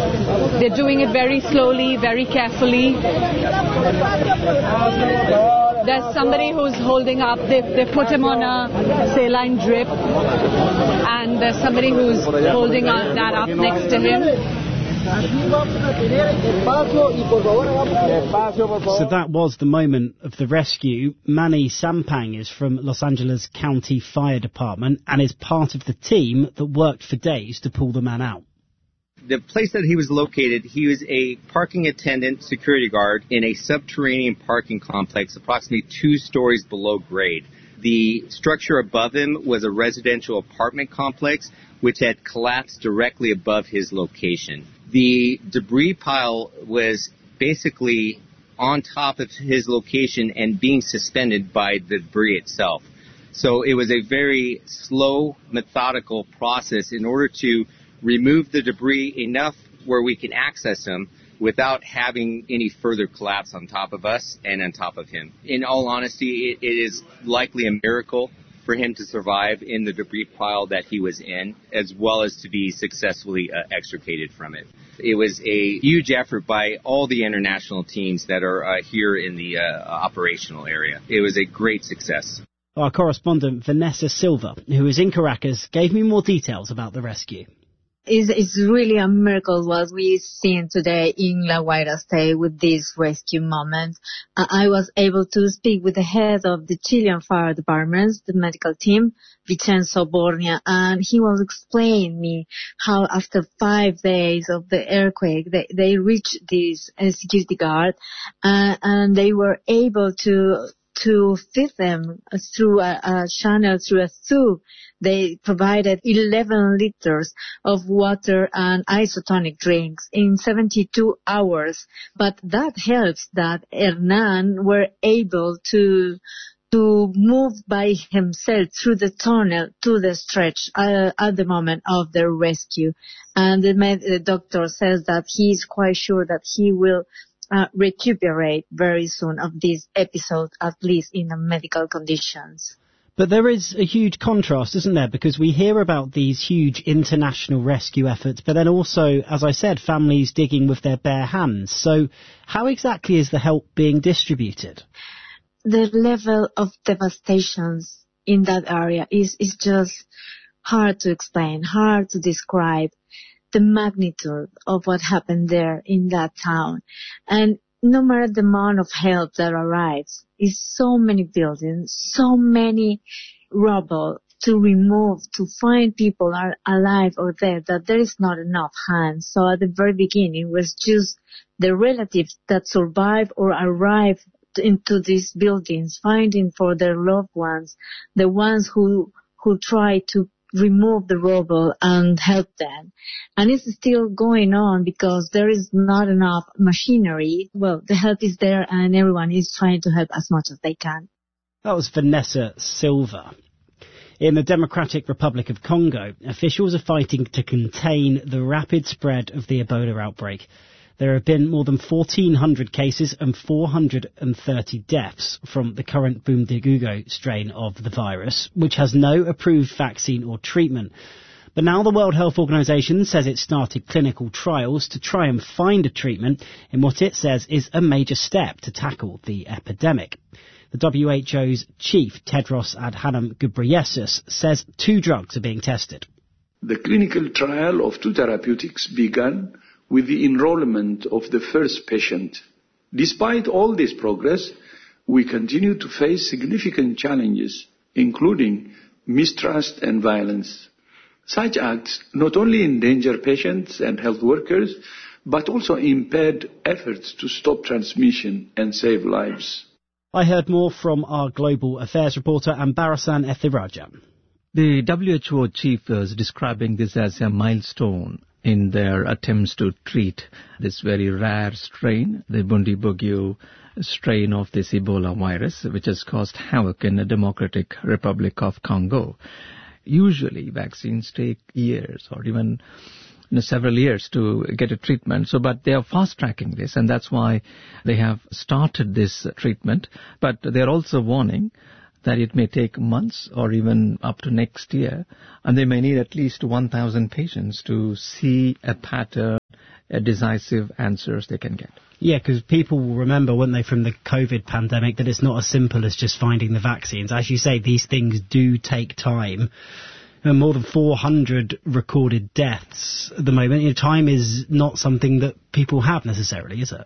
They're doing it very slowly, very carefully. There's somebody who's holding up, they put him on a saline drip, and there's somebody who's holding that up next to him. So that was the moment of the rescue. Manny Sampang is from Los Angeles County Fire Department and is part of the team that worked for days to pull the man out. The place that he was located, he was a parking attendant security guard in a subterranean parking complex approximately 2 stories below grade. The structure above him was a residential apartment complex which had collapsed directly above his location. The debris pile was basically on top of his location and being suspended by the debris itself. So it was a very slow, methodical process in order to remove the debris enough where we can access him without having any further collapse on top of us and on top of him. In all honesty, it is likely a miracle for him to survive in the debris pile that he was in, as well as to be successfully extricated from it. It was a huge effort by all the international teams that are here in the operational area. It was a great success. Our correspondent Vanessa Silva, who is in Caracas, gave me more details about the rescue. It's really a miracle what we've seen today in La Guaira State with this rescue moment. I was able to speak with the head of the Chilean Fire Department, the medical team, Vincenzo Bornia, and he was explaining me how after 5 days of the earthquake, they reached this security guard, and they were able to feed them through a channel, through a tube. They provided 11 liters of water and isotonic drinks in 72 hours. But that helps that Hernan were able to move by himself through the tunnel to the stretch at the moment of the rescue. And the doctor says that he's quite sure that he will recuperate very soon of this episode, at least in the medical conditions. But there is a huge contrast, isn't there? Because we hear about these huge international rescue efforts, but then also, as I said, families digging with their bare hands. So how exactly is the help being distributed? The level of devastation in that area is just hard to explain, hard to describe the magnitude of what happened there in that town. And no matter the amount of help that arrives, is so many buildings, so many rubble to remove, to find people are alive or dead, that there is not enough hands. So at the very beginning, it was just the relatives that survived or arrived into these buildings, finding for their loved ones, the ones who try to remove the rubble and help them. And it's still going on because there is not enough machinery. Well, the help is there and everyone is trying to help as much as they can. That was Vanessa Silva. In the Democratic Republic of Congo, officials are fighting to contain the rapid spread of the Ebola outbreak. There have been more than 1,400 cases and 430 deaths from the current Bundibugyo strain of the virus, which has no approved vaccine or treatment. But now the World Health Organization says it started clinical trials to try and find a treatment in what it says is a major step to tackle the epidemic. The WHO's chief, Tedros Adhanom Ghebreyesus, says 2 drugs are being tested. The clinical trial of 2 therapeutics began with the enrollment of the first patient. Despite all this progress, we continue to face significant challenges, including mistrust and violence. Such acts not only endanger patients and health workers, but also impede efforts to stop transmission and save lives. I heard more from our global affairs reporter, Ambarasan Ethiraja. The WHO chief is describing this as a milestone in their attempts to treat this very rare strain, the Bundibugyo strain of this Ebola virus, which has caused havoc in the Democratic Republic of Congo. Usually vaccines take years or even several years to get a treatment. But they are fast-tracking this, and that's why they have started this treatment. But they're also warning that it may take months or even up to next year, and they may need at least 1,000 patients to see a pattern decisive answers they can get. Yeah, because people will remember, won't they, from the COVID pandemic, that it's not as simple as just finding the vaccines. As you say, these things do take time. More than 400 recorded deaths at the moment. Time is not something that people have necessarily, is it?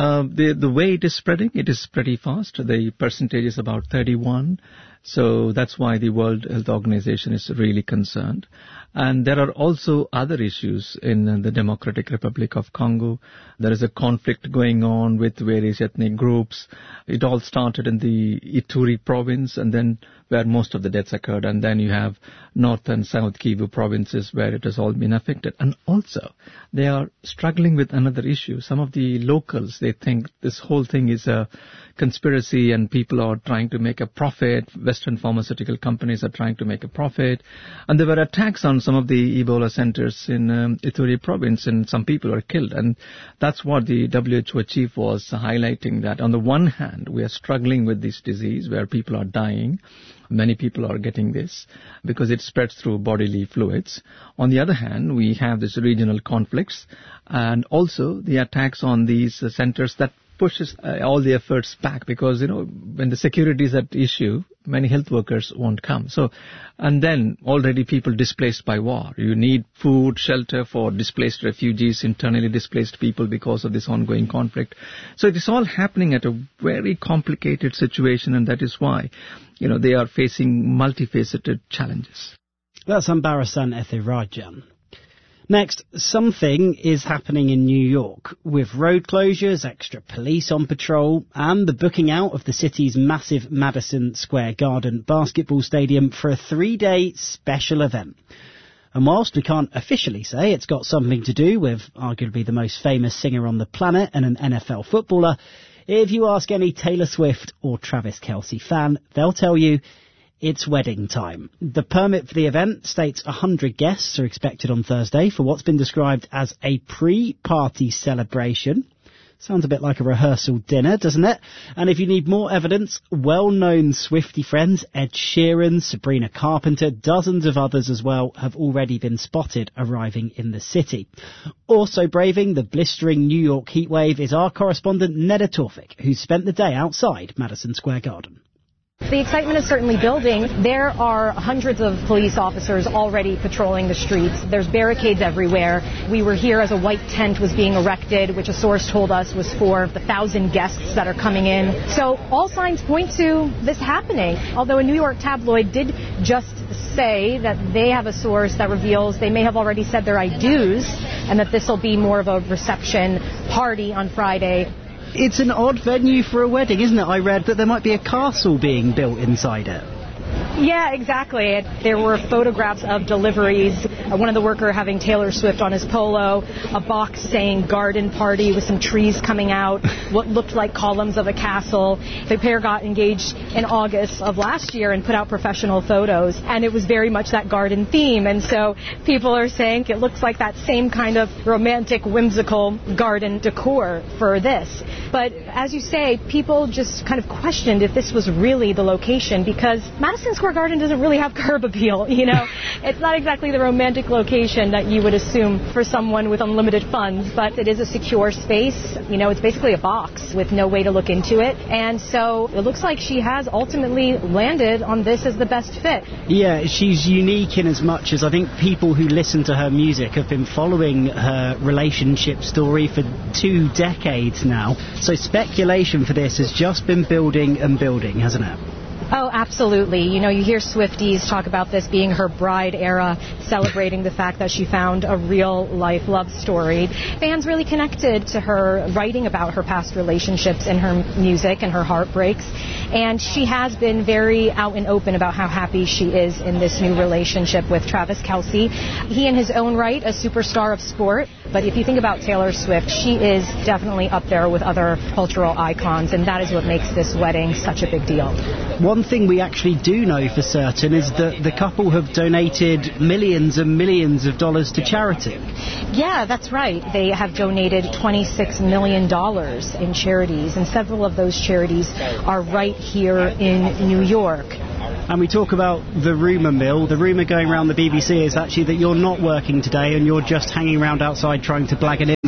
The way it is pretty fast. The percentage is about 31. So that's why the World Health Organization is really concerned. And there are also other issues in the Democratic Republic of Congo. There is a conflict going on with various ethnic groups. It all started in the Ituri province, and then where most of the deaths occurred. And then you have North and South Kivu provinces where it has all been affected. And also, they are struggling with another issue. Some of the locals, they think this whole thing is a conspiracy and people are trying to make a profit. Western pharmaceutical companies are trying to make a profit. And there were attacks on some of the Ebola centers in Ituri province, and some people were killed. And that's what the WHO chief was highlighting, that on the one hand, we are struggling with this disease where people are dying. Many people are getting this because it spreads through bodily fluids. On the other hand, we have these regional conflicts and also the attacks on these centers that pushes all the efforts back, because, when the security is at issue, many health workers won't come. So, and then already people displaced by war. You need food, shelter for displaced refugees, internally displaced people because of this ongoing conflict. So it is all happening at a very complicated situation, and that is why, they are facing multifaceted challenges. That's Ambarasan Ethirajan. Next, something is happening in New York, with road closures, extra police on patrol, and the booking out of the city's massive Madison Square Garden basketball stadium for a 3-day special event. And whilst we can't officially say it's got something to do with arguably the most famous singer on the planet and an NFL footballer, if you ask any Taylor Swift or Travis Kelce fan, they'll tell you it's wedding time. The permit for the event states 100 guests are expected on Thursday for what's been described as a pre-party celebration. Sounds a bit like a rehearsal dinner, doesn't it? And if you need more evidence, well-known Swiftie friends Ed Sheeran, Sabrina Carpenter, dozens of others as well, have already been spotted arriving in the city. Also braving the blistering New York heatwave is our correspondent Neda Tawfik, who spent the day outside Madison Square Garden. The excitement is certainly building. There are hundreds of police officers already patrolling the streets. There's barricades everywhere. We were here as a white tent was being erected, which a source told us was for the 1,000 guests that are coming in. So all signs point to this happening. Although a New York tabloid did just say that they have a source that reveals they may have already said their I do's and that this will be more of a reception party on Friday. It's an odd venue for a wedding, isn't it? I read that there might be a castle being built inside it. Yeah, exactly. There were photographs of deliveries. One of the workers having Taylor Swift on his polo, a box saying garden party with some trees coming out, what looked like columns of a castle. The pair got engaged in August of last year and put out professional photos, and it was very much that garden theme. And so people are saying it looks like that same kind of romantic, whimsical garden decor for this. But as you say, people just kind of questioned if this was really the location, because Madison Square Garden doesn't really have curb appeal, It's not exactly the romantic location that you would assume for someone with unlimited funds, but it is a secure space. It's basically a box with no way to look into it. And so it looks like she has ultimately landed on this as the best fit. Yeah, she's unique in as much as I think people who listen to her music have been following her relationship story for 2 decades now. So speculation for this has just been building and building, hasn't it? Oh, absolutely. You hear Swifties talk about this being her bride era, celebrating the fact that she found a real-life love story. Fans really connected to her writing about her past relationships in her music and her heartbreaks. And she has been very out and open about how happy she is in this new relationship with Travis Kelce. He, in his own right, a superstar of sport. But if you think about Taylor Swift, she is definitely up there with other cultural icons, and that is what makes this wedding such a big deal. One thing we actually do know for certain is that the couple have donated millions and millions of dollars to charity. Yeah, that's right. They have donated $26 million in charities, and several of those charities are right here in New York. And we talk about the rumour mill. The rumour going around the BBC is actually that you're not working today and you're just hanging around outside trying to blag an invite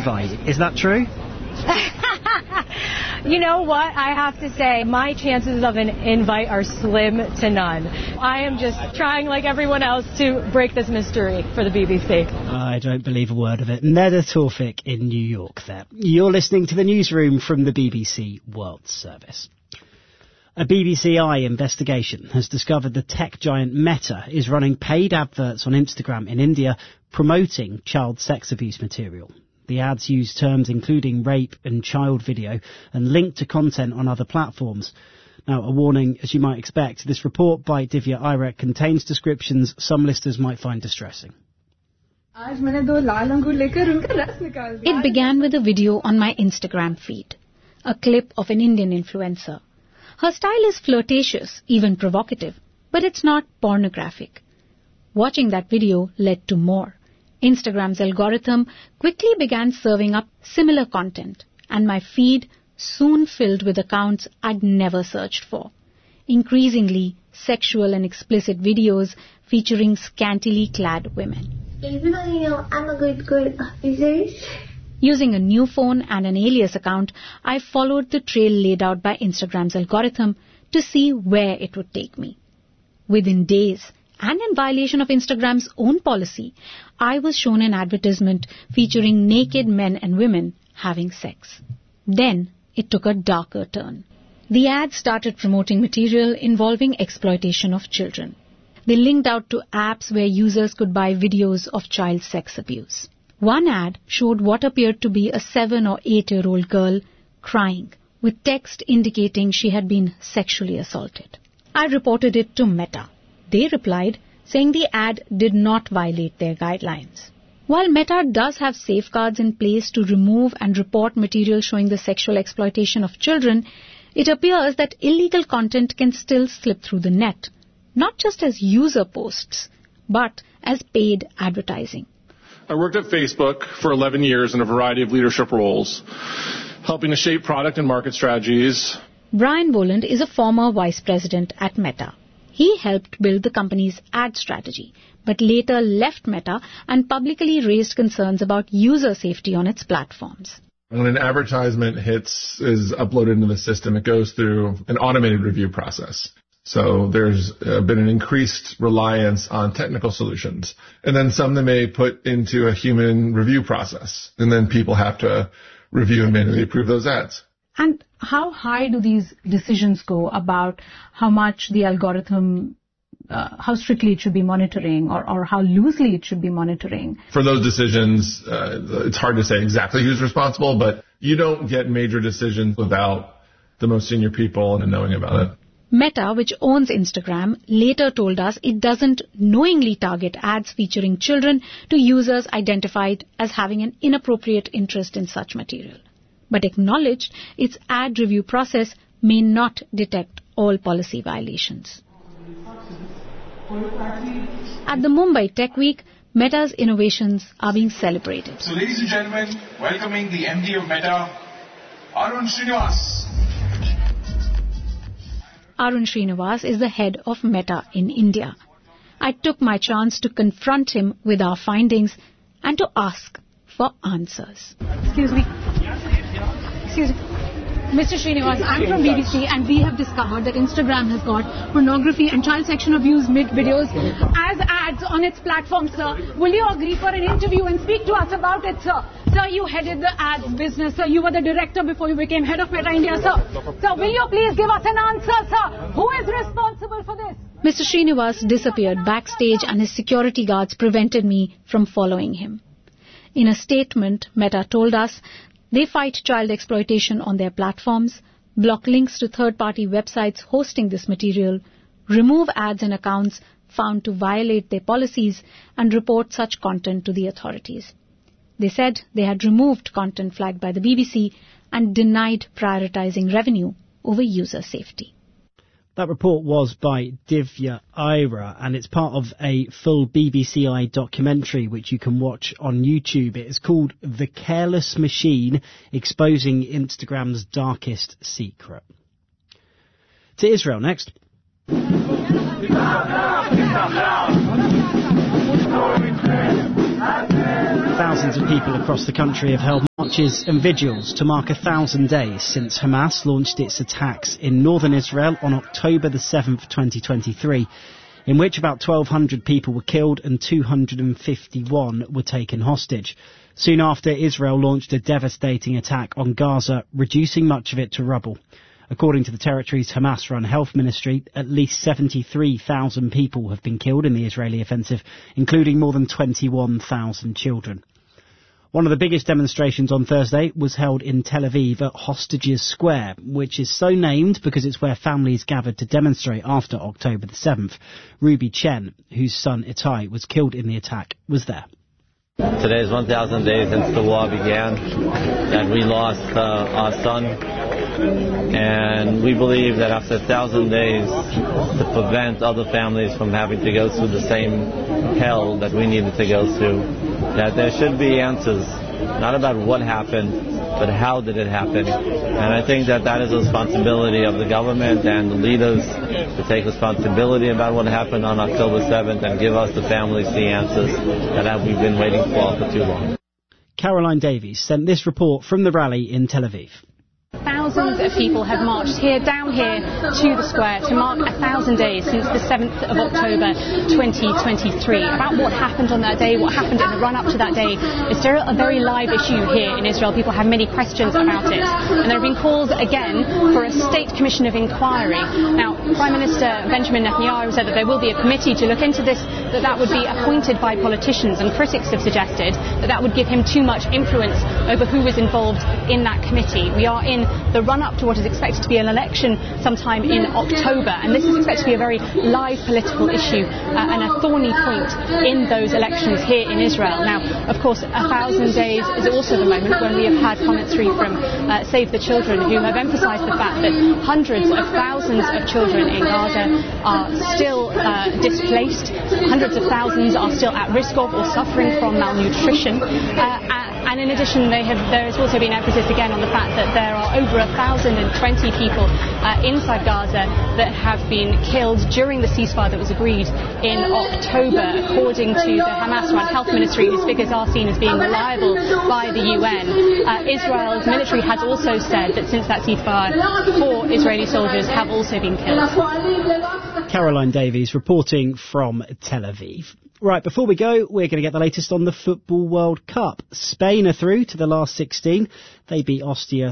invite. Is that true? You know what? I have to say, my chances of an invite are slim to none. I am just trying, like everyone else, to break this mystery for the BBC. I don't believe a word of it. Neda Tawfik in New York there. You're listening to the newsroom from the BBC World Service. A BBC Eye investigation has discovered the tech giant Meta is running paid adverts on Instagram in India promoting child sex abuse material. The ads use terms including rape and child video and link to content on other platforms. Now, a warning, as you might expect, this report by Divya Ira contains descriptions some listeners might find distressing. It began with a video on my Instagram feed, a clip of an Indian influencer. Her style is flirtatious, even provocative, but it's not pornographic. Watching that video led to more. Instagram's algorithm quickly began serving up similar content, and my feed soon filled with accounts I'd never searched for. Increasingly, sexual and explicit videos featuring scantily clad women. Even though you know I'm a good girl, Using a new phone and an alias account, I followed the trail laid out by Instagram's algorithm to see where it would take me. Within days, and in violation of Instagram's own policy, I was shown an advertisement featuring naked men and women having sex. Then it took a darker turn. The ad started promoting material involving exploitation of children. They linked out to apps where users could buy videos of child sex abuse. One ad showed what appeared to be a 7 or 8-year-old girl crying, with text indicating she had been sexually assaulted. I reported it to Meta. They replied, saying the ad did not violate their guidelines. While Meta does have safeguards in place to remove and report material showing the sexual exploitation of children, it appears that illegal content can still slip through the net, not just as user posts, but as paid advertising. I worked at Facebook for 11 years in a variety of leadership roles, helping to shape product and market strategies. Brian Boland is a former vice president at Meta. He helped build the company's ad strategy, but later left Meta and publicly raised concerns about user safety on its platforms. When an advertisement is uploaded into the system, it goes through an automated review process. So there's been an increased reliance on technical solutions. And then some they may put into a human review process. And then people have to review and manually approve those ads. And how high do these decisions go about how much the algorithm, how strictly it should be monitoring or how loosely it should be monitoring? For those decisions, it's hard to say exactly who's responsible, but you don't get major decisions without the most senior people knowing about it. Meta, which owns Instagram, later told us it doesn't knowingly target ads featuring children to users identified as having an inappropriate interest in such material, but acknowledged its ad review process may not detect all policy violations. At the Mumbai Tech Week, Meta's innovations are being celebrated. So, ladies and gentlemen, welcoming the MD of Meta, Arun Srinivas. Arun Srinivas is the head of Meta in India. I took my chance to confront him with our findings and to ask for answers. Excuse me. Mr. Srinivas, I'm from BBC and we have discovered that Instagram has got pornography and child sexual abuse videos as ads on its platform, sir. Will you agree for an interview and speak to us about it, sir? Sir, you headed the ads business, sir. You were the director before you became head of Meta India, sir. Sir, will you please give us an answer, sir? Who is responsible for this? Mr. Srinivas disappeared backstage and his security guards prevented me from following him. In a statement, Meta told us they fight child exploitation on their platforms, block links to third-party websites hosting this material, remove ads and accounts found to violate their policies, and report such content to the authorities. They said they had removed content flagged by the BBC and denied prioritizing revenue over user safety. That report was by Divya Ira, and it's part of a full BBC Eye documentary which you can watch on YouTube. It is called The Careless Machine, Exposing Instagram's Darkest Secret. To Israel next. Thousands of people across the country have held Marches and vigils to mark 1,000 days since Hamas launched its attacks in northern Israel on October the 7th, 2023, in which about 1,200 people were killed and 251 were taken hostage. Soon after, Israel launched a devastating attack on Gaza, reducing much of it to rubble. According to the territory's Hamas-run health ministry, at least 73,000 people have been killed in the Israeli offensive, including more than 21,000 children. One of the biggest demonstrations on Thursday was held in Tel Aviv at Hostages Square, which is so named because it's where families gathered to demonstrate after October the 7th. Ruby Chen, whose son Itai was killed in the attack, was there. Today is 1,000 days since the war began, and we lost our son. And we believe that after 1,000 days, to prevent other families from having to go through the same hell that we needed to go through, that there should be answers, not about what happened, but how did it happen. And I think that that is a responsibility of the government and the leaders to take responsibility about what happened on October 7th and give us, the families, the answers that we've been waiting for too long. Caroline Davies sent this report from the rally in Tel Aviv. Thousands of people have marched down here to the square to mark 1,000 days since the 7th of October 2023. About what happened on that day, what happened in the run-up to that day, is still a very live issue here in Israel. People have many questions about it. And there have been calls again for a state commission of inquiry. Now, Prime Minister Benjamin Netanyahu said that there will be a committee to look into this, that would be appointed by politicians, and critics have suggested that would give him too much influence over who is involved in that committee. We are in the run-up to what is expected to be an election sometime in October, and this is expected to be a very live political issue and a thorny point in those elections here in Israel. Now, of course, 1,000 days is also the moment when we have had commentary from Save the Children, who have emphasised the fact that hundreds of thousands of children in Gaza are still displaced, hundreds of thousands are still at risk of or suffering from malnutrition, and in addition there has also been emphasis again on the fact that there are over 1,020 people inside Gaza that have been killed during the ceasefire that was agreed in October, according to the Hamas-run health ministry, whose figures are seen as being reliable by the UN. Israel's military has also said that since that ceasefire, 4 Israeli soldiers have also been killed. Caroline Davies reporting from Tel Aviv. Right, before we go, we're going to get the latest on the Football World Cup. Spain are through to the last 16. They beat Austria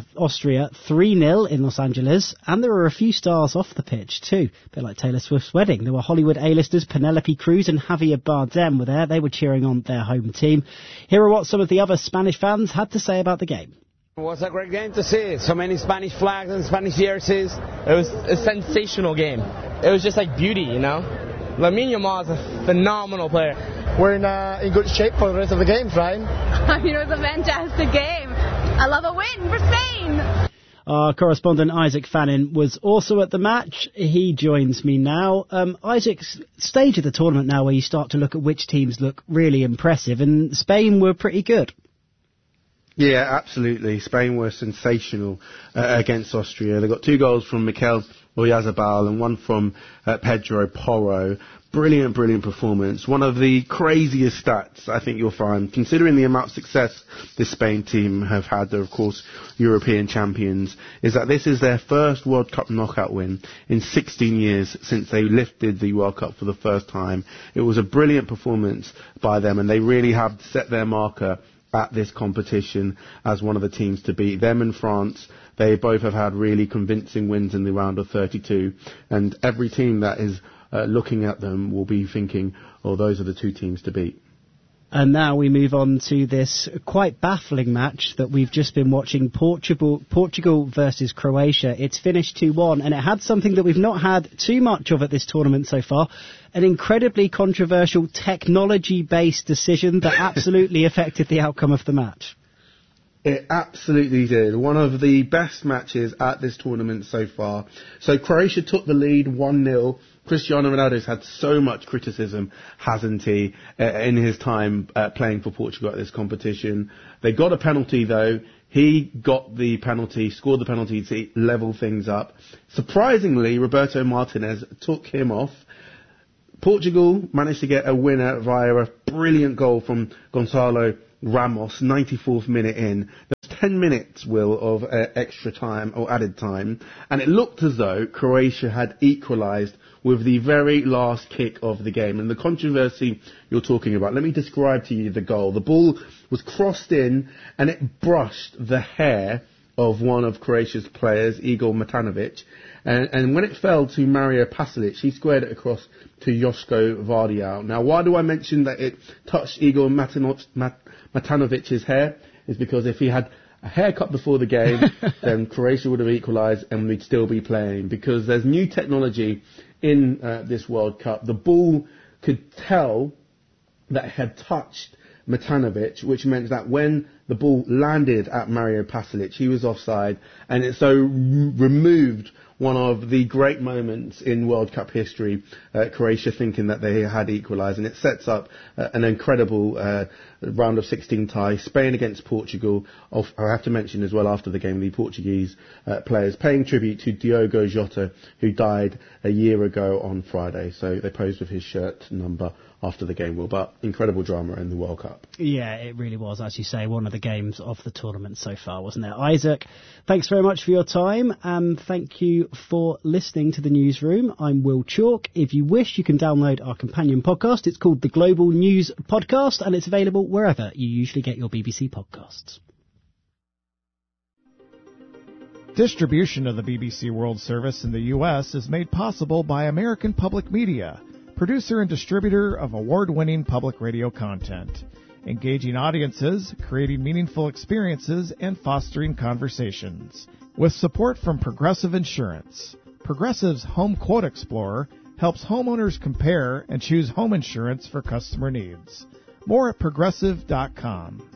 3-0 in Los Angeles, and there were a few stars off the pitch too. A bit like Taylor Swift's wedding. There were Hollywood A-listers Penelope Cruz and Javier Bardem were there. They were cheering on their home team. Here are what some of the other Spanish fans had to say about the game. It was a great game to see. So many Spanish flags and Spanish jerseys. It was a sensational game. It was just like beauty, you know? Lamine Yamal is a phenomenal player. We're in good shape for the rest of the games, right? I mean, it was a fantastic game. I love a win for Spain. Our correspondent Isaac Fannin was also at the match. He joins me now. Isaac's stage of the tournament now where you start to look at which teams look really impressive, and Spain were pretty good. Yeah, absolutely. Spain were sensational against Austria. They got 2 goals from Mikel Oyarzabal and 1 from Pedro Porro. Brilliant performance. One of the craziest stats I think you'll find, considering the amount of success this Spain team have had. They're, of course, European champions, is that this is their first World Cup knockout win in 16 years since they lifted the World Cup for the first time. It was a brilliant performance by them, and they really have set their marker at this competition as one of the teams to beat. Them and France, they both have had really convincing wins in the round of 32, and every team that is looking at them will be thinking, oh, those are the 2 teams to beat. And now we move on to this quite baffling match that we've just been watching, Portugal versus Croatia. It's finished 2-1, and it had something that we've not had too much of at this tournament so far, an incredibly controversial technology-based decision that absolutely affected the outcome of the match. It absolutely did. One of the best matches at this tournament so far. So Croatia took the lead 1-0. Cristiano Ronaldo's had so much criticism, hasn't he, in his time playing for Portugal at this competition. They got a penalty, though. He got the penalty, scored the penalty to level things up. Surprisingly, Roberto Martinez took him off. Portugal managed to get a winner via a brilliant goal from Gonçalo Ramos, 94th minute in. 10 minutes, Will, of extra time or added time, and it looked as though Croatia had equalised with the very last kick of the game. And the controversy you're talking about, let me describe to you the goal. The ball was crossed in and it brushed the hair of one of Croatia's players, Igor Matanovic. And when it fell to Mario Pasalic, he squared it across to Joško Vardiau. Now, why do I mention that it touched Igor Matanovic's hair? Is because if he had a haircut before the game, then Croatia would have equalised and we'd still be playing. Because there's new technology in this World Cup. The ball could tell that it had touched Matanovic, which meant that when the ball landed at Mario Pasalic, he was offside, and it so removed one of the great moments in World Cup history, Croatia thinking that they had equalised, and it sets up an incredible round of 16 tie. Spain against Portugal. I have to mention as well after the game the Portuguese players paying tribute to Diogo Jota, who died a year ago on Friday. So they posed with his shirt number after the game, Will. But incredible drama in the World Cup. Yeah, it really was, as you say, one of the games of the tournament so far, wasn't it? Isaac, thanks very much for your time, and thank you for listening to the Newsroom. I'm Will Chalk. If you wish, you can download our companion podcast. It's called the Global News Podcast, and it's available wherever you usually get your BBC podcasts. Distribution of the BBC World Service in the U.S. is made possible by American Public Media, producer and distributor of award-winning public radio content, engaging audiences, creating meaningful experiences, and fostering conversations. With support from Progressive Insurance, Progressive's Home Quote Explorer helps homeowners compare and choose home insurance for customer needs. More at Progressive.com.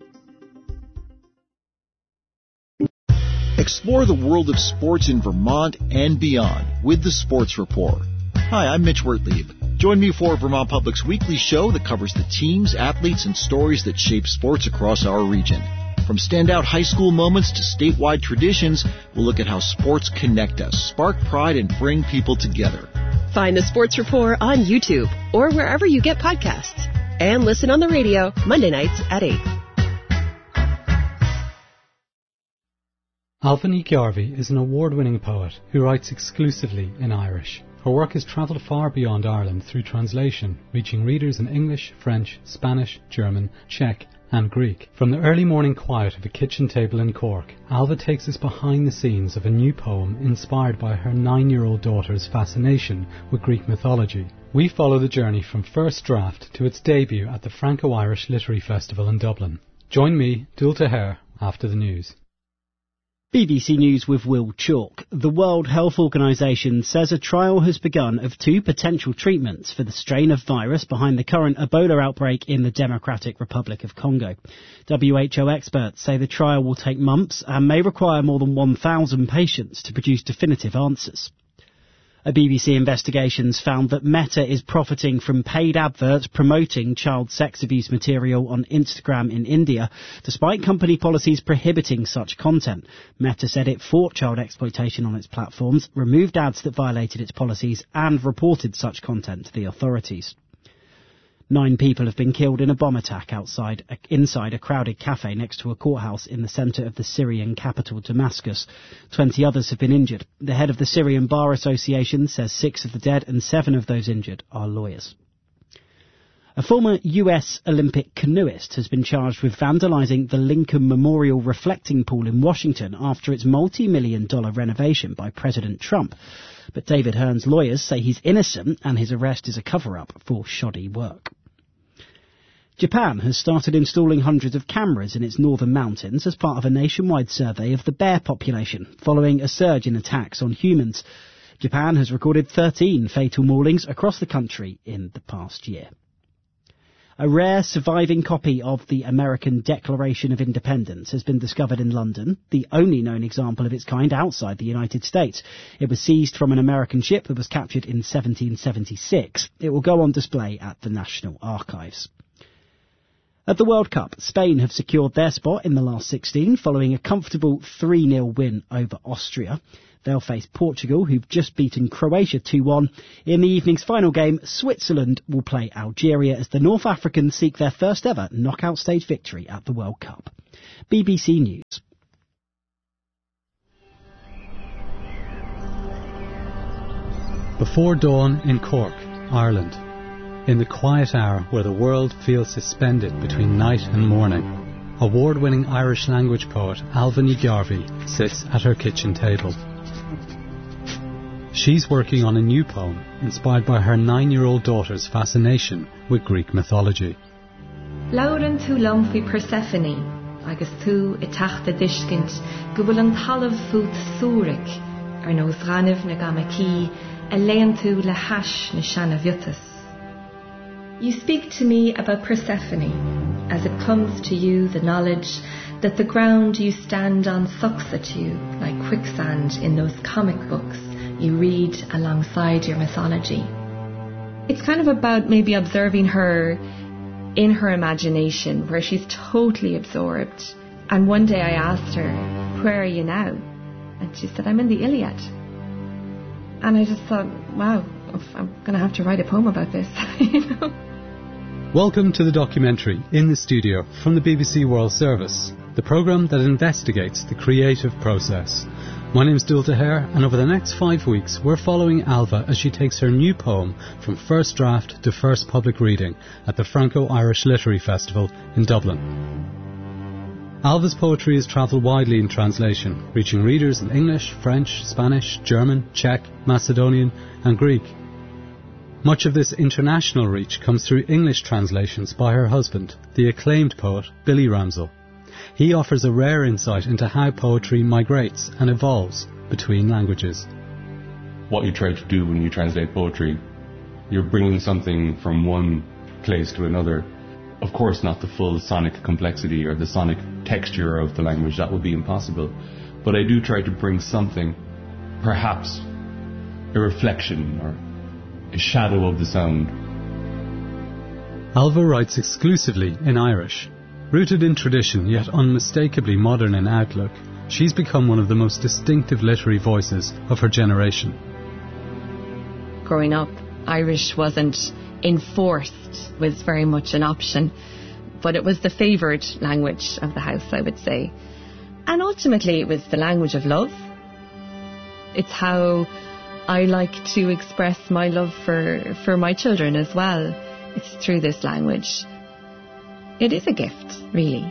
Explore the world of sports in Vermont and beyond with the Sports Report. Hi, I'm Mitch Wertlieb. Join me for Vermont Public's weekly show that covers the teams, athletes, and stories that shape sports across our region. From standout high school moments to statewide traditions, we'll look at how sports connect us, spark pride, and bring people together. Find the Sports Report on YouTube or wherever you get podcasts. And listen on the radio Monday nights at 8. Alpha Garvey is an award-winning poet who writes exclusively in Irish. Her work has travelled far beyond Ireland through translation, reaching readers in English, French, Spanish, German, Czech and Greek. From the early morning quiet of a kitchen table in Cork, Alva takes us behind the scenes of a new poem inspired by her 9-year-old daughter's fascination with Greek mythology. We follow the journey from first draft to its debut at the Franco-Irish Literary Festival in Dublin. Join me, Dul Taher, after the news. BBC News with Will Chalk. The World Health Organization says a trial has begun of 2 potential treatments for the strain of virus behind the current Ebola outbreak in the Democratic Republic of Congo. WHO experts say the trial will take months and may require more than 1,000 patients to produce definitive answers. A BBC investigation's found that Meta is profiting from paid adverts promoting child sex abuse material on Instagram in India, despite company policies prohibiting such content. Meta said it fought child exploitation on its platforms, removed ads that violated its policies, and reported such content to the authorities. 9 people have been killed in a bomb attack inside a crowded cafe next to a courthouse in the centre of the Syrian capital, Damascus. 20 others have been injured. The head of the Syrian Bar Association says 6 of the dead and 7 of those injured are lawyers. A former US Olympic canoeist has been charged with vandalising the Lincoln Memorial reflecting pool in Washington after its multi-million-dollar renovation by President Trump. But David Hearn's lawyers say he's innocent and his arrest is a cover-up for shoddy work. Japan has started installing hundreds of cameras in its northern mountains as part of a nationwide survey of the bear population, following a surge in attacks on humans. Japan has recorded 13 fatal maulings across the country in the past year. A rare surviving copy of the American Declaration of Independence has been discovered in London, the only known example of its kind outside the United States. It was seized from an American ship that was captured in 1776. It will go on display at the National Archives. At the World Cup, Spain have secured their spot in the last 16 following a comfortable 3-0 win over Austria. They'll face Portugal, who've just beaten Croatia 2-1. In the evening's final game, Switzerland will play Algeria as the North Africans seek their first ever knockout stage victory at the World Cup. BBC News. Before dawn in Cork, Ireland. In the quiet hour where the world feels suspended between night and morning, award-winning Irish language poet Ailbhe Ní Ghearbhaigh sits at her kitchen table. She's working on a new poem inspired by her 9-year-old daughter's fascination with Greek mythology. Lauren tú lom fi Persephone, agus tú I tachta discint, go bhfuil an talamh fút súric, nos ranibh na gamací, a leon tú le hash na seanna bhiotas. You speak to me about Persephone, as it comes to you the knowledge that the ground you stand on sucks at you like quicksand in those comic books you read alongside your mythology. It's kind of about maybe observing her in her imagination, where she's totally absorbed. And one day I asked her, "Where are you now?" And she said, "I'm in the Iliad." And I just thought, wow, I'm going to have to write a poem about this. You know? Welcome to the documentary In the Studio from the BBC World Service, the programme that investigates the creative process. My name's Dulta Hare, and over the next 5 weeks we're following Ailbhe as she takes her new poem from first draft to first public reading at the Franco-Irish Literary Festival in Dublin. Ailbhe's poetry has travelled widely in translation, reaching readers in English, French, Spanish, German, Czech, Macedonian and Greek. Much of this international reach comes through English translations by her husband, the acclaimed poet Billy Ramsell. He offers a rare insight into how poetry migrates and evolves between languages. What you try to do when you translate poetry, you're bringing something from one place to another. Of course, not the full sonic complexity or the sonic texture of the language, that would be impossible. But I do try to bring something, perhaps a reflection or a shadow of the sound. Ailbhe writes exclusively in Irish. Rooted in tradition, yet unmistakably modern in outlook, she's become one of the most distinctive literary voices of her generation. Growing up, Irish wasn't enforced, was very much an option, but it was the favoured language of the house, I would say. And ultimately it was the language of love. It's how I like to express my love for my children as well. It's through this language. It is a gift, really.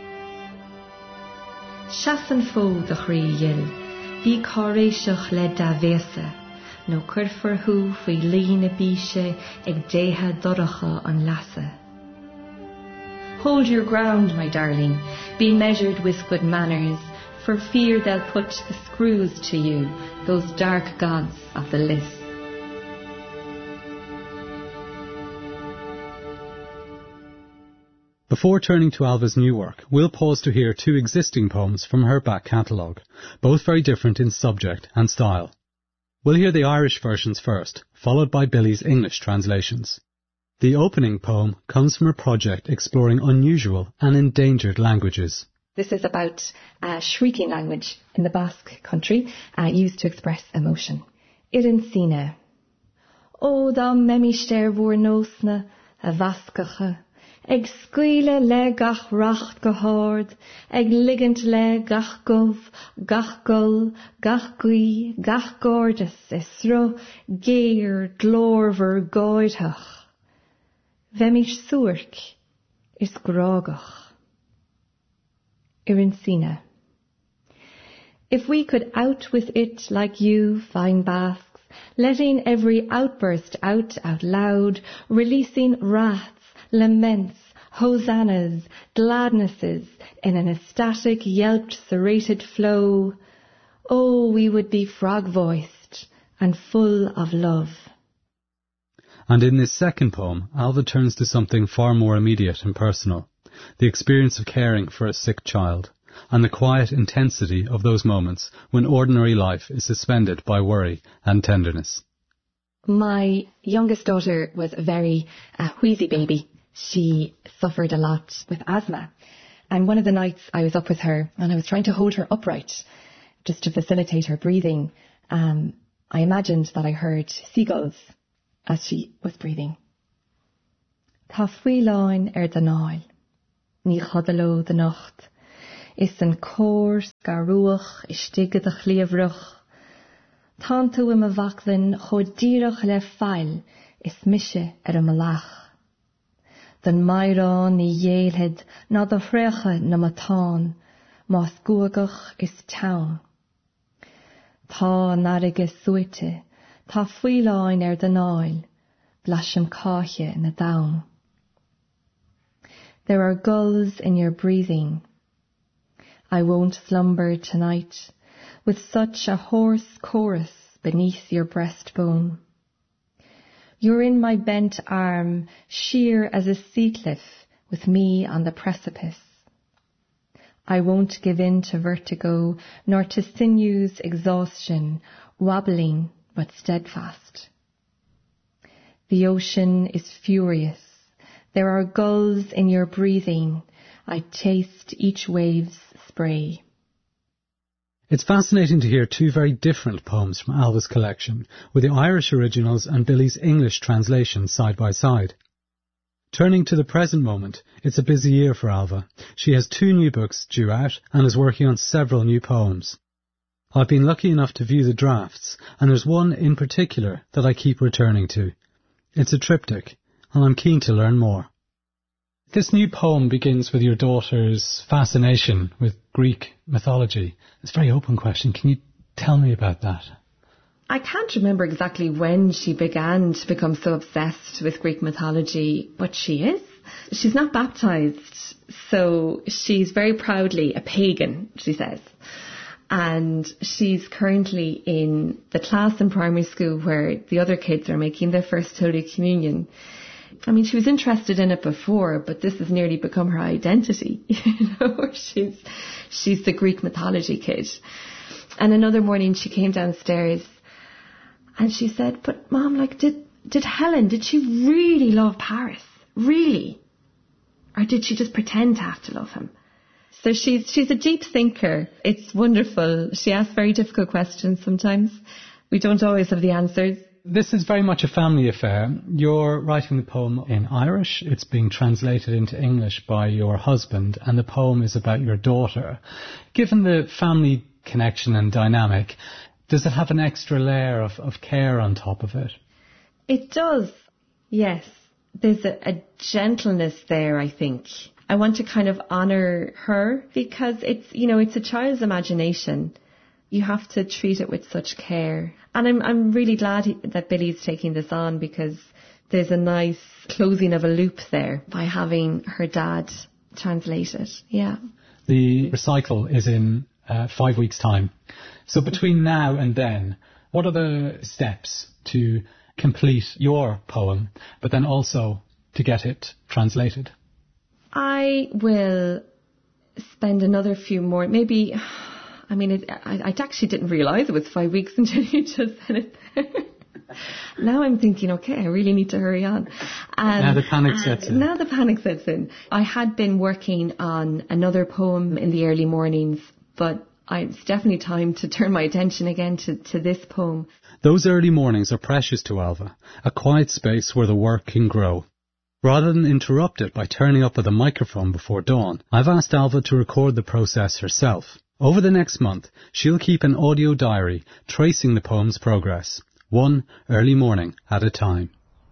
Shasan fo the chríil, bí choréiseach le davesa, no curfur hu fui lína bíse ag déha doracha an lassa. Hold your ground, my darling, be measured with good manners, for fear they'll put the screws to you, those dark gods of the list. Before turning to Ailbhe's new work, we'll pause to hear 2 existing poems from her back catalogue, both very different in subject and style. We'll hear the Irish versions first, followed by Billy's English translations. The opening poem comes from a project exploring unusual and endangered languages. This is about a shrieking language in the Basque country, used to express emotion. Irin Sina. O da memister vor nosna, a vascacha. Eg scuile le gach racht gehord, eg ligant le gach gov, gach gul, gach gui, gach gordas, esro, geir, glorver, goidhach. Vemish suirk, is grogach. Irin Sina. If we could out with it like you, fine Basques, letting every outburst out loud, releasing wraths, laments, hosannas, gladnesses in an ecstatic, yelped, serrated flow, oh, we would be frog-voiced and full of love. And in this second poem, Ailbhe turns to something far more immediate and personal, the experience of caring for a sick child, and the quiet intensity of those moments when ordinary life is suspended by worry and tenderness. My youngest daughter was a very wheezy baby. She suffered a lot with asthma. And one of the nights I was up with her and I was trying to hold her upright just to facilitate her breathing. I imagined that I heard seagulls as she was breathing. Tá fuileáin ar den áil, ní chodaló the nacht, is an cór scarúach is stigad a chliamhruch. Tá tú im a bhachlinn chodíreach le fáil is mise ar a malach. Den mairán ní dhéalhead ná do phréacha na matán, más guagach is town. Tá narige suite, tá fuiláin ar den áil, blasham cáche na down. There are gulls in your breathing. I won't slumber tonight with such a hoarse chorus beneath your breastbone. You're in my bent arm, sheer as a sea cliff, with me on the precipice. I won't give in to vertigo, nor to sinews exhaustion, wobbling but steadfast. The ocean is furious. There are gulls in your breathing. I taste each wave's spray. It's fascinating to hear two very different poems from Ailbhe's collection, with the Irish originals and Billy's English translation side by side. Turning to the present moment, it's a busy year for Ailbhe. She has 2 new books due out and is working on several new poems. I've been lucky enough to view the drafts, and there's one in particular that I keep returning to. It's a triptych, and I'm keen to learn more. This new poem begins with your daughter's fascination with Greek mythology. It's a very open question. Can you tell me about that? I can't remember exactly when she began to become so obsessed with Greek mythology, but she is. She's not baptised, so she's very proudly a pagan, she says. And she's currently in the class in primary school where the other kids are making their first Holy Communion. I mean, she was interested in it before, but this has nearly become her identity. She's the Greek mythology kid. And another morning she came downstairs and she said, "But Mom, did Helen, did she really love Paris? Really? Or did she just pretend to have to love him?" So she's a deep thinker. It's wonderful. She asks very difficult questions sometimes. We don't always have the answers. This is very much a family affair. You're writing the poem in Irish. It's being translated into English by your husband, and the poem is about your daughter. Given the family connection and dynamic, does it have an extra layer of care on top of it? It does, yes. There's a gentleness there, I think. I want to kind of honour her because it's a child's imagination. You have to treat it with such care. And I'm really glad that Billy's taking this on because there's a nice closing of a loop there by having her dad translate it. Yeah. The recital is in 5 weeks' time. So between now and then, what are the steps to complete your poem, but then also to get it translated? I will spend another few more, maybe... I mean, I actually didn't realise it was 5 weeks until you just said it there. Now I'm thinking, okay, I really need to hurry on. Now the panic sets in. Now the panic sets in. I had been working on another poem in the early mornings, but it's definitely time to turn my attention again to this poem. Those early mornings are precious to Ailbhe, a quiet space where the work can grow. Rather than interrupt it by turning up with a microphone before dawn, I've asked Ailbhe to record the process herself. Over the next month, she'll keep an audio diary tracing the poem's progress, one early morning at a time.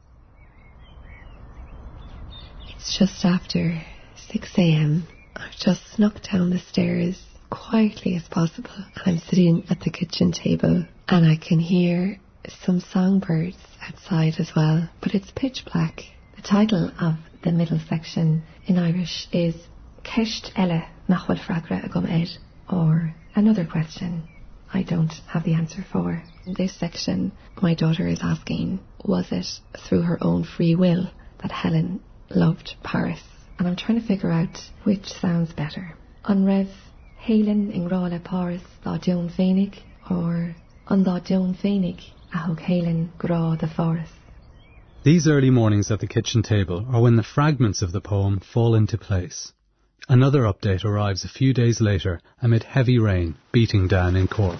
It's just after 6 a.m. I've just snuck down the stairs quietly as possible, and I'm sitting at the kitchen table, and I can hear some songbirds outside as well, but it's pitch black. The title of the middle section in Irish is Ceist Eile nach bhfuil freagra agam éid, or another question I don't have the answer for. In this section, my daughter is asking, was it through her own free will that Helen loved Paris? And I'm trying to figure out which sounds better. An raibh Helen in Grála Paris dá Joan Féinig, or an dá Joan Féinig a thug Helen grá the forest. These early mornings at the kitchen table are when the fragments of the poem fall into place. Another update arrives a few days later amid heavy rain beating down in Cork.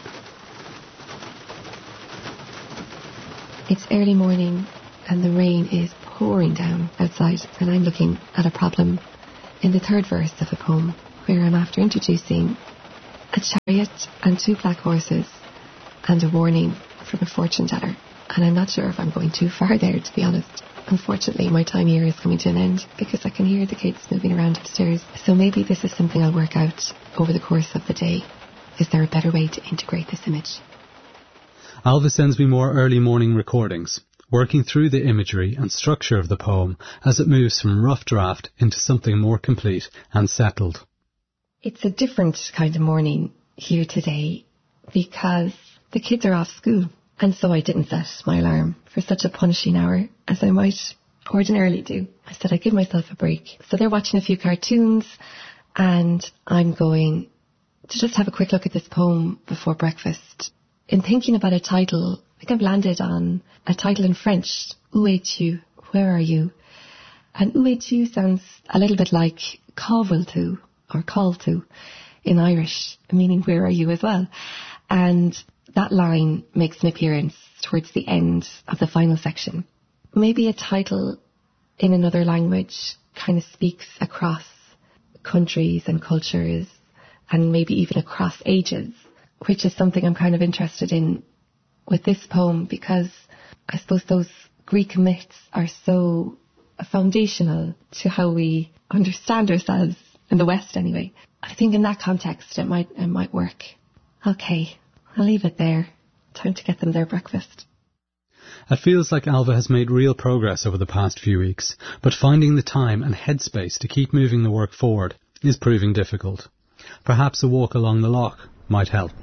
It's early morning and the rain is pouring down outside, and I'm looking at a problem in the third verse of the poem. where I'm after introducing a chariot and 2 black horses and a warning from a fortune teller. And I'm not sure if I'm going too far there, to be honest. Unfortunately, my time here is coming to an end because I can hear the kids moving around upstairs. So maybe this is something I'll work out over the course of the day. Is there a better way to integrate this image? Alva sends me more early morning recordings, working through the imagery and structure of the poem as it moves from rough draft into something more complete and settled. It's a different kind of morning here today because the kids are off school, and so I didn't set my alarm for such a punishing hour as I might ordinarily do. I said I'd give myself a break. So they're watching a few cartoons, and I'm going to just have a quick look at this poem before breakfast. In thinking about a title, I think I've landed on a title in French, Où es-tu? Where are you? And où es-tu sounds a little bit like cábhail tú or call to in Irish, meaning where are you as well. And that line makes an appearance towards the end of the final section. Maybe a title in another language kind of speaks across countries and cultures and maybe even across ages, which is something I'm kind of interested in with this poem because I suppose those Greek myths are so foundational to how we understand ourselves in the West anyway. I think in that context it might work. Okay, I'll leave it there. Time to get them their breakfast. It feels like Alva has made real progress over the past few weeks, but finding the time and headspace to keep moving the work forward is proving difficult. Perhaps a walk along the loch might help.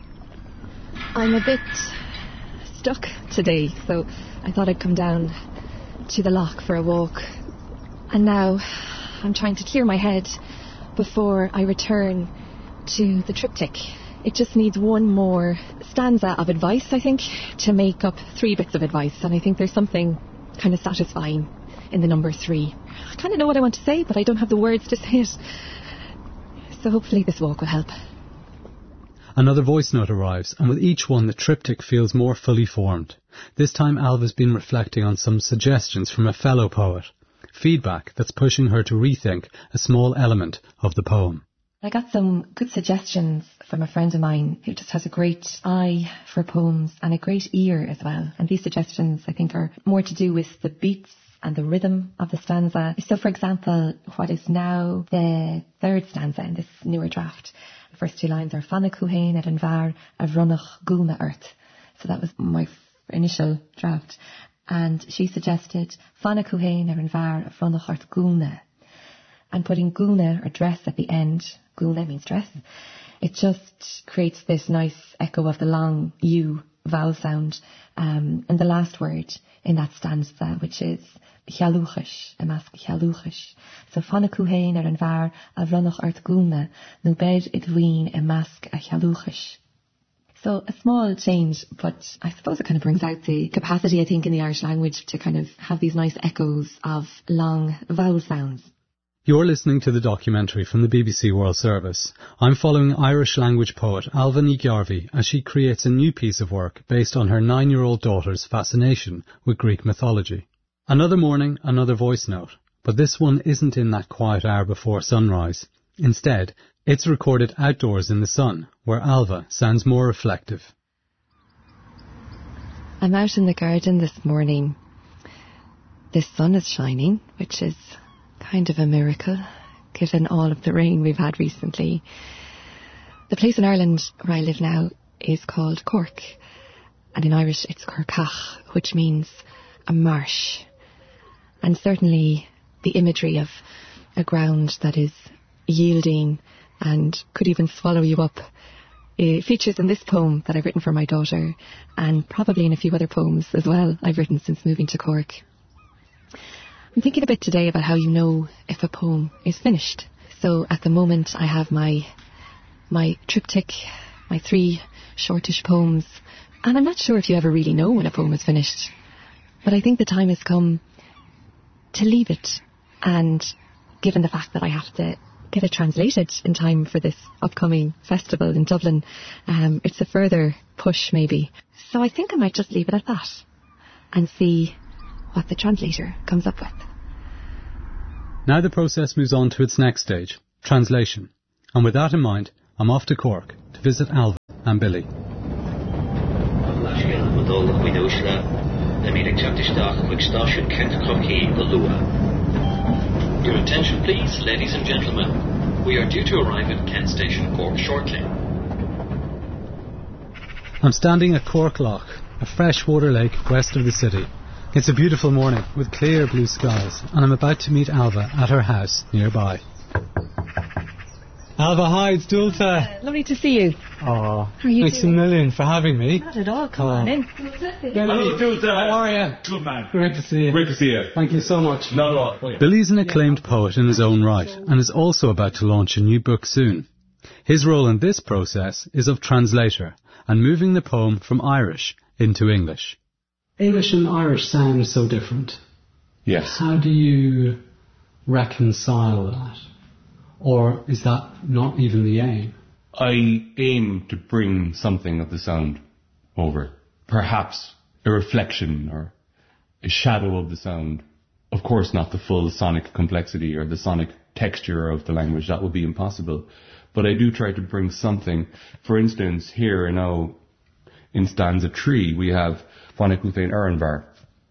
I'm a bit stuck today, so I thought I'd come down to the loch for a walk. And now I'm trying to clear my head before I return to the triptych. It just needs one more stanza of advice, I think, to make up 3 bits of advice. And I think there's something kind of satisfying in the number 3. I kind of know what I want to say, but I don't have the words to say it. So hopefully this walk will help. Another voice note arrives, and with each one the triptych feels more fully formed. This time Alva's been reflecting on some suggestions from a fellow poet. Feedback that's pushing her to rethink a small element of the poem. I got some good suggestions from a friend of mine who just has a great eye for poems and a great ear as well. And these suggestions, I think, are more to do with the beats and the rhythm of the stanza. So, for example, what is now the 3rd stanza in this newer draft. The first 2 lines are Fanna Cuhain at an bhar a bhronnach gúna earth. So that was my initial draft. And she suggested Fanna Cuhain at an bhar a bhronnach earth gúna. And putting gúna or dress at the end, gúna means dress, it just creates this nice echo of the long U vowel sound. And the last word in that stanza, which is Chialúchas, a mask Chialúchas. So Fanna Cuhain ar an bhar a bhronnach ort gúna, nó bed I dhuine a mask a Chialúchas. So a small change, but I suppose it kind of brings out the capacity, I think, in the Irish language to kind of have these nice echoes of long vowel sounds. You're listening to the documentary from the BBC World Service. I'm following Irish language poet Alva Ní Ghearrmhaigh as she creates a new piece of work based on her 9-year-old daughter's fascination with Greek mythology. Another morning, another voice note, but this one isn't in that quiet hour before sunrise. Instead, it's recorded outdoors in the sun, where Alva sounds more reflective. I'm out in the garden this morning. The sun is shining, which is kind of a miracle, given all of the rain we've had recently. The place in Ireland where I live now is called Cork, and in Irish it's Corcach, which means a marsh. And certainly the imagery of a ground that is yielding and could even swallow you up features in this poem that I've written for my daughter, and probably in a few other poems as well I've written since moving to Cork. I'm thinking a bit today about how you know if a poem is finished. So at the moment I have my triptych, my 3 shortish poems, and I'm not sure if you ever really know when a poem is finished. But I think the time has come to leave it, and given the fact that I have to get it translated in time for this upcoming festival in Dublin, it's a further push maybe. So I think I might just leave it at that and see what the translator comes up with. Now the process moves on to its next stage, translation. And with that in mind, I'm off to Cork to visit Alva and Billy. Your attention please, ladies and gentlemen. We are due to arrive at Kent Station, Cork shortly. I'm standing at Cork Lough, a freshwater lake west of the city. It's a beautiful morning with clear blue skies, and I'm about to meet Alva at her house nearby. Alva, hi, it's Dulta. Lovely to see you. Oh, how are you thanks doing? a million for having me. Not at all, come on in. Hello, Dulta. How are you? Good man. Great to see you. Great to see you. Thank you so much. Not at all. Billy's an acclaimed poet in his own right, and is also about to launch a new book soon. His role in this process is of translator, and moving the poem from Irish into English. English and Irish sound so different. Yes. How do you reconcile that? Or is that not even the aim? I aim to bring something of the sound over. Perhaps a reflection or a shadow of the sound. Of course not the full sonic complexity or the sonic texture of the language. That would be impossible. But I do try to bring something. For instance, here now in stanza 3 we have Fáinne Cú Féin Ar an Bhfear.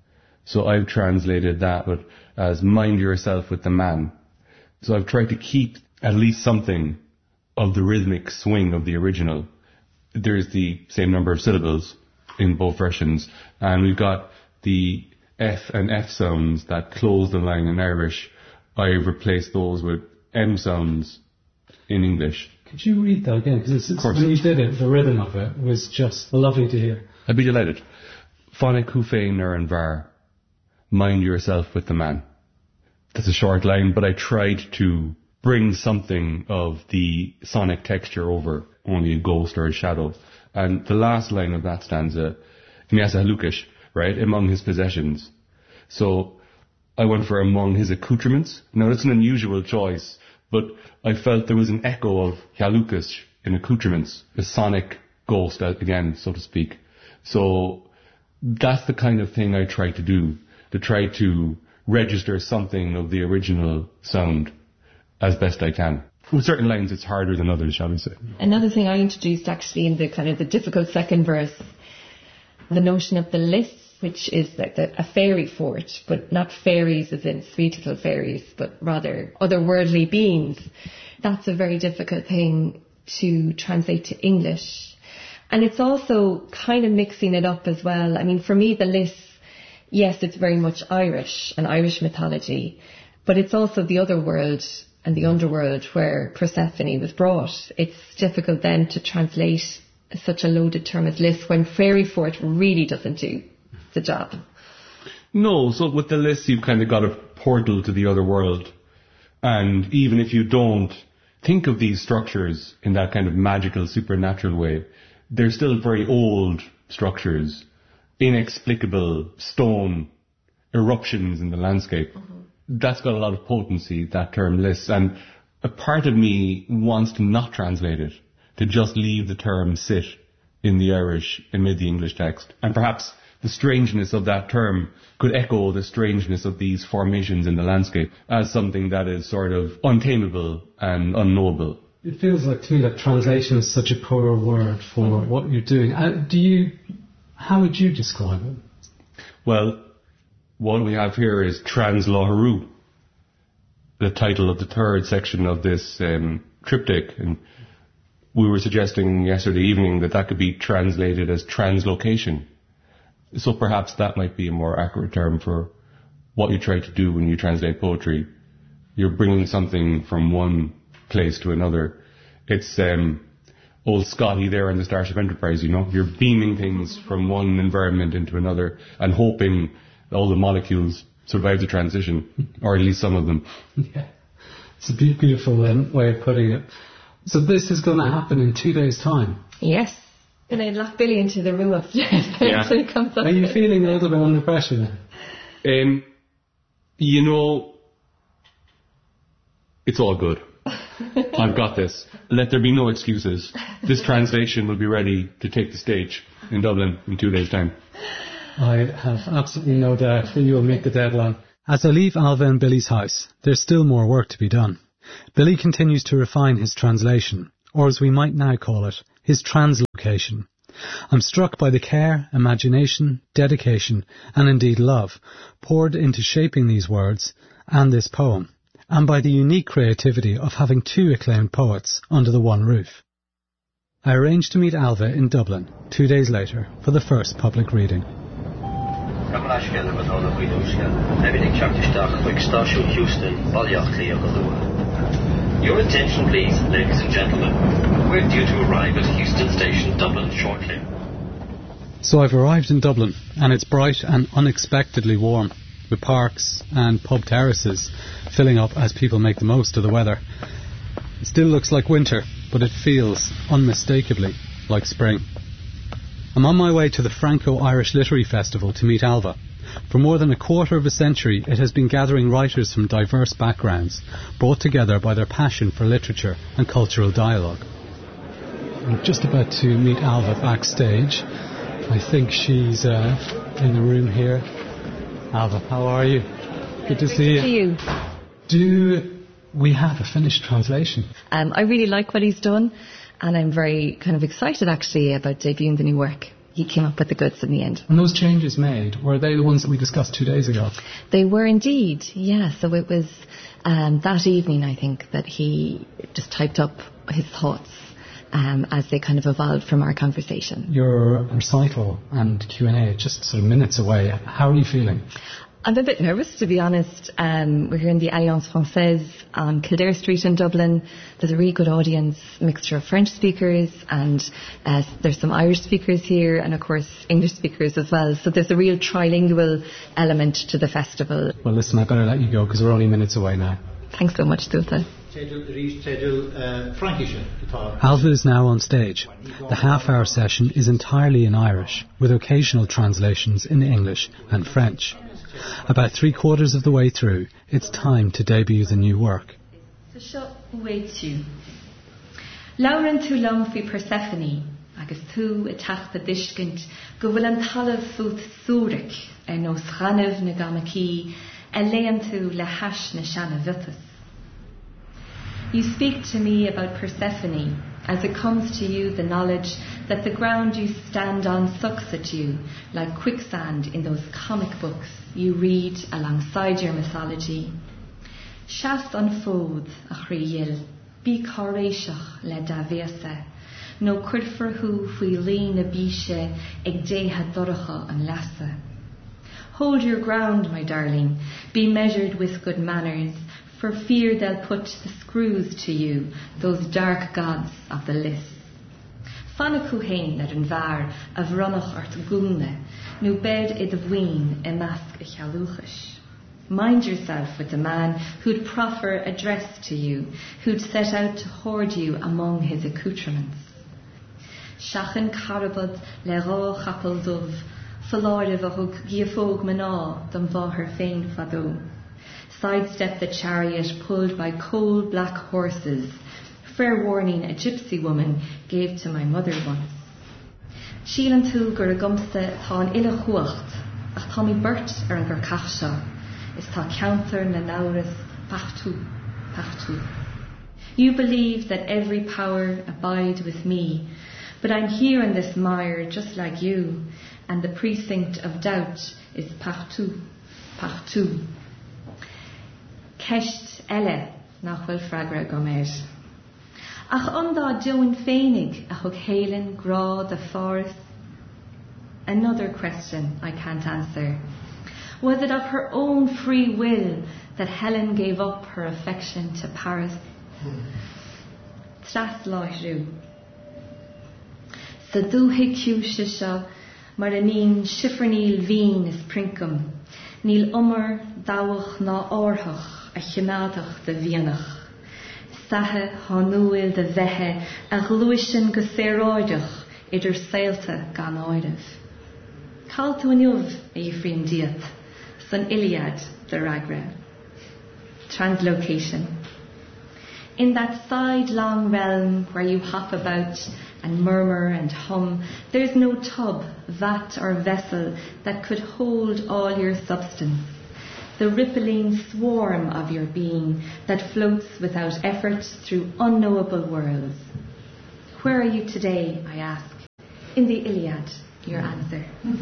So I've translated that as mind yourself with the man. So I've tried to keep at least something of the rhythmic swing of the original. There's the same number of syllables in both versions, and we've got the F and F sounds that close the line in Irish. I've replaced those with M sounds in English. Could you read that again? Because when you did it, the rhythm of it was just lovely to hear. I'd be delighted. Fáinne Cú Féin Ar an Bhfear. Mind yourself with the man. That's a short line, but I tried to bring something of the sonic texture over, only a ghost or a shadow. And the last line of that stanza, Miasa Halukish, right, among his possessions. So I went for among his accoutrements. Now that's an unusual choice, but I felt there was an echo of Halukish in accoutrements, a sonic ghost again, so to speak. So that's the kind of thing I try to do, to try to register something of the original sound as best I can. With certain lines it's harder than others, shall we say. Another thing I introduced actually in the kind of the difficult second verse, the notion of the liss, which is like a fairy fort, but not fairies as in sweet little fairies, but rather otherworldly beings. That's a very difficult thing to translate to English. And it's also kind of mixing it up as well. I mean, for me, the liss, yes, it's very much Irish and Irish mythology, but it's also the other world and the underworld where Persephone was brought. It's difficult then to translate such a loaded term as liss when fairy fort really doesn't do the job. No, so with the liss you've kind of got a portal to the other world. And even if you don't think of these structures in that kind of magical, supernatural way, they're still very old structures, inexplicable stone eruptions in the landscape. That's got a lot of potency, that term liss, and a part of me wants to not translate it, to just leave the term sit in the Irish amid the English text. And perhaps the strangeness of that term could echo the strangeness of these formations in the landscape as something that is sort of untamable and unknowable. It feels like to me that translation is such a poor word for what you're doing. How would you describe it? Well, what we have here is Trans-Loharu, the title of the third section of this triptych. And we were suggesting yesterday evening that could be translated as translocation. So perhaps that might be a more accurate term for what you try to do when you translate poetry. You're bringing something from one place to another. It's old Scotty there in the Starship Enterprise, you know. You're beaming things from one environment into another and hoping all the molecules survive the transition, or at least some of them. Yeah, it's a beautiful way of putting it. So this is going to happen in 2 days' time? Yes. And I'd lock Billy into the room upstairs. Yeah. So he comes up. Are you feeling a little bit under pressure then? You know, it's all good. I've got this. Let there be no excuses. This translation will be ready to take the stage in Dublin in 2 days' time. I have absolutely no doubt that you will meet the deadline. As I leave Alva and Billy's house, there's still more work to be done. Billy continues to refine his translation, or as we might now call it, his translocation. I'm struck by the care, imagination, dedication, and indeed love poured into shaping these words and this poem, and by the unique creativity of having two acclaimed poets under the one roof. I arranged to meet Alva in Dublin 2 days later for the first public reading. Your attention please, ladies and gentlemen. We're due to arrive at Heuston Station, Dublin shortly. So I've arrived in Dublin, and it's bright and unexpectedly warm, with parks and pub terraces filling up as people make the most of the weather. It still looks like winter, but it feels unmistakably like spring. I'm on my way to the Franco-Irish Literary Festival to meet Alva. For more than a quarter of a century, it has been gathering writers from diverse backgrounds, brought together by their passion for literature and cultural dialogue. I'm just about to meet Alva backstage. I think she's in the room here. Alva, how are you? Good to see you. Do we have a finished translation? I really like what he's done, and I'm very kind of excited actually about debuting the new work. He came up with the goods in the end. And those changes made, were they the ones that we discussed 2 days ago? They were indeed, yeah. So it was that evening, I think, that he just typed up his thoughts as they kind of evolved from our conversation. Your recital and Q&A, just sort of minutes away. How are you feeling? I'm a bit nervous, to be honest. We're here in the Alliance Française on Kildare Street in Dublin. There's a really good audience, mixture of French speakers, and there's some Irish speakers here, and of course English speakers as well. So there's a real trilingual element to the festival. Well, listen, I've got to let you go because we're only minutes away now. Thanks so much, Dulta. Alva is now on stage. The half-hour session is entirely in Irish, with occasional translations in English and French. About 3/4 of the way through, it's time to debut the new work. Lauren tú long fi Persephone, agus tú a tachta discint, go bhfuil an talamh fút súric, nos chanamh na gamachí, lean tú le hash na shana vitas. You speak to me about Persephone as it comes to you the knowledge that the ground you stand on sucks at you like quicksand in those comic books you read alongside your mythology. Shas an fód a chríil, bí choréiseach le davéasa, no cuirfirhu fui lín na bíse ag déha doracha an lasa. Hold your ground, my darling, be measured with good manners, for fear they'll put the screws to you, those dark gods of the list. Fanaku hain ar an bhar a bhronach art gúne, nu bed i the bhuin e masc a chaluchas. Mind yourself with the man who'd proffer address to you, who'd set out to hoard you among his accoutrements. Shachan carabad le rá chapel dov, faláidiv a hug giafog maná dom bháthar féin fadó. Sidestep the chariot pulled by coal black horses. Fair warning a gypsy woman gave to my mother once. Sílan tú gur a gumsta tá an ille chuacht, ach tá mi burt ar an gur cachsha, is tá counter na nauras pachtú. You believe that every power abide with me, but I'm here in this mire just like you, and the precinct of doubt is pachtú. Ceist eile nach bhfuil freagra go méid. Ach andá Joan féinnig a thug héilean grá de forest. Another question I can't answer. Was it of her own free will that Helen gave up her affection to Paris? Tras láithriú. Sa dúthaigh ciúise seo mar a níl sifrníl vín is princum, níl umar dáwach ná orthach a chinádach de bhíanach. Sathe hanúil de bheitthe a gluisin go séráideach idir saolta gan áireamh. Call tú aniuh a Ephraim Diat, san Iliad de Ragra. Translocation. In that sidelong realm where you hop about and murmur and hum, there's no tub, vat or vessel that could hold all your substance. the rippling swarm of your being that floats without effort through unknowable worlds. Where are you today, I ask? In the Iliad, your answer.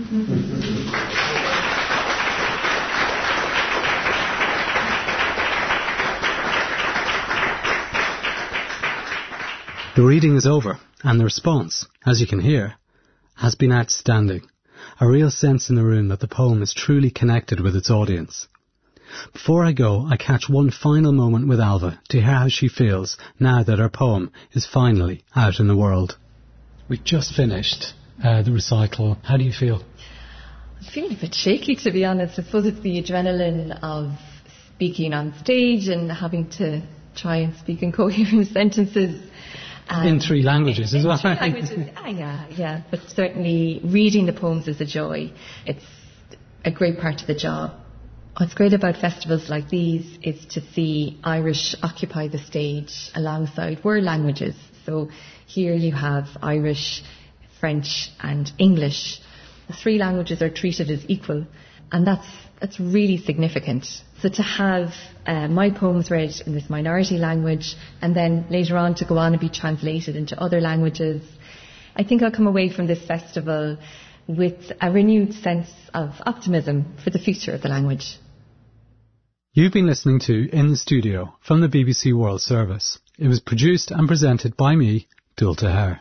The reading is over, and the response, as you can hear, has been outstanding. A real sense in the room that the poem is truly connected with its audience. Before I go, I catch one final moment with Ailbhe to hear how she feels now that her poem is finally out in the world. We've just finished the recital. How do you feel? I'm feeling a bit shaky, to be honest. I suppose it's the adrenaline of speaking on stage and having to try and speak in coherent sentences. In 3 languages as well. 3 languages, yeah. But certainly reading the poems is a joy. It's a great part of the job. What's great about festivals like these is to see Irish occupy the stage alongside world languages. So here you have Irish, French and English. The 3 languages are treated as equal, and that's really significant. So to have my poems read in this minority language and then later on to go on and be translated into other languages, I think I'll come away from this festival with a renewed sense of optimism for the future of the language. You've been listening to In the Studio from the BBC World Service. It was produced and presented by me, Dul Tahir.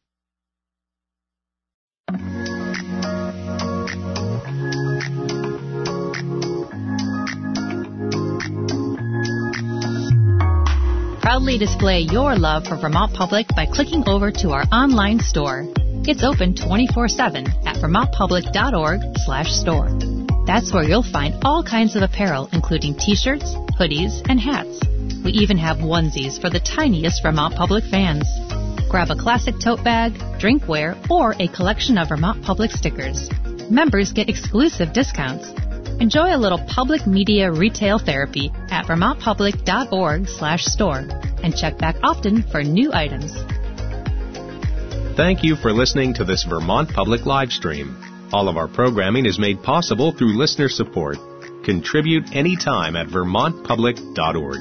Proudly display your love for Vermont Public by clicking over to our online store. It's open 24/7 at vermontpublic.org/store. That's where you'll find all kinds of apparel, including t-shirts, hoodies, and hats. We even have onesies for the tiniest Vermont Public fans. Grab a classic tote bag, drinkware, or a collection of Vermont Public stickers. Members get exclusive discounts. Enjoy a little public media retail therapy at vermontpublic.org/store and check back often for new items. Thank you for listening to this Vermont Public live stream. All of our programming is made possible through listener support. Contribute anytime at vermontpublic.org.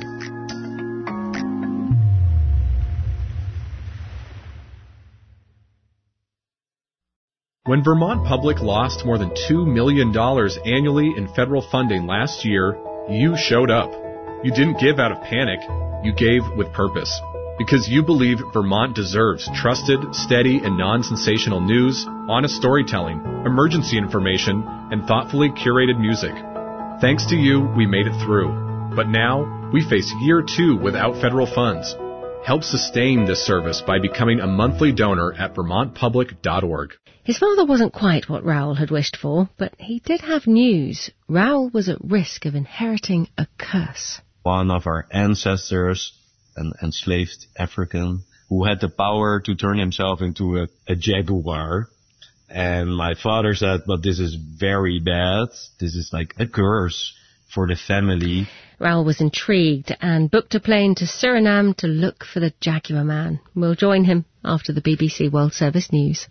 When Vermont Public lost more than $2 million annually in federal funding last year, you showed up. You didn't give out of panic. You gave with purpose. Because you believe Vermont deserves trusted, steady, and non-sensational news, honest storytelling, emergency information, and thoughtfully curated music. Thanks to you, we made it through. But now, we face year 2 without federal funds. Help sustain this service by becoming a monthly donor at vermontpublic.org. His father wasn't quite what Raoul had wished for, but he did have news. Raoul was at risk of inheriting a curse. One of our ancestors, an enslaved African, who had the power to turn himself into a jaguar. And my father said, but this is very bad. This is like a curse for the family. Raoul was intrigued and booked a plane to Suriname to look for the Jaguar Man. We'll join him after the BBC World Service News.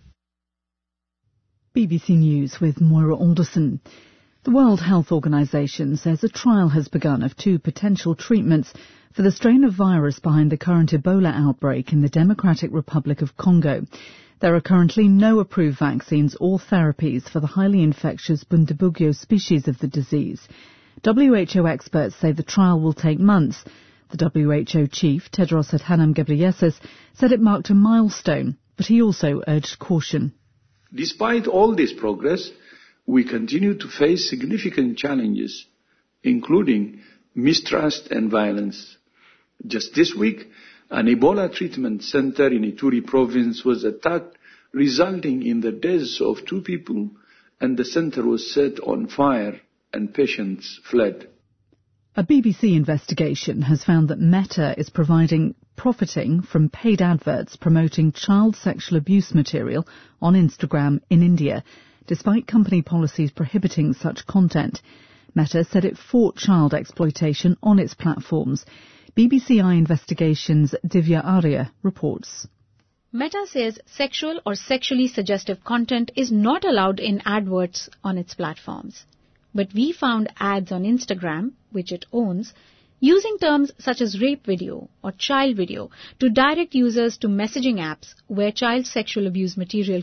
BBC News with Moira Alderson. The World Health Organization says a trial has begun of 2 potential treatments for the strain of virus behind the current Ebola outbreak in the Democratic Republic of Congo. There are currently no approved vaccines or therapies for the highly infectious Bundibugyo species of the disease. WHO experts say the trial will take months. The WHO chief, Tedros Adhanom Ghebreyesus, said it marked a milestone, but he also urged caution. Despite all this progress, we continue to face significant challenges, including mistrust and violence. Just this week, an Ebola treatment center in Ituri province was attacked, resulting in the deaths of 2 people, and the center was set on fire and patients fled. A BBC investigation has found that Meta is profiting from paid adverts promoting child sexual abuse material on Instagram in India, despite company policies prohibiting such content. Meta said it fought child exploitation on its platforms. BBC iInvestigation's Divya Arya reports. Meta says sexual or sexually suggestive content is not allowed in adverts on its platforms. but we found ads on Instagram, which it owns, using terms such as rape video or child video to direct users to messaging apps where child sexual abuse material